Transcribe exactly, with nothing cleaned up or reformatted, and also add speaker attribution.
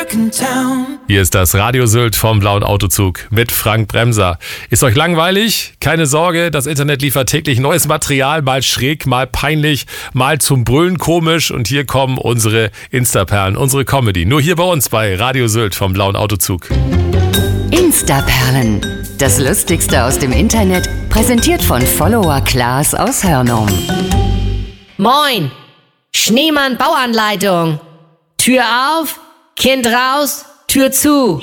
Speaker 1: Hier ist das Radio Sylt vom Blauen Autozug mit Frank Bremser. Ist euch langweilig? Keine Sorge, das Internet liefert täglich neues Material, mal schräg, mal peinlich, mal zum Brüllen komisch. Und hier kommen unsere Instaperlen, unsere Comedy. Nur hier bei uns bei Radio Sylt vom Blauen Autozug.
Speaker 2: Instaperlen, das Lustigste aus dem Internet, präsentiert von Follower Klaas aus Hörnum.
Speaker 3: Moin, Schneemann Bauanleitung. Tür auf, Kind raus, Tür zu.